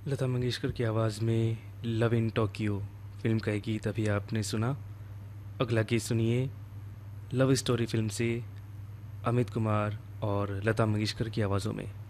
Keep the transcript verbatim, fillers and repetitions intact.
लता मंगेशकर की आवाज़ में लव इन टोक्यो फिल्म का एक गीत अभी आपने सुना। अगला गीत सुनिए लव स्टोरी फिल्म से, अमित कुमार और लता मंगेशकर की आवाज़ों में।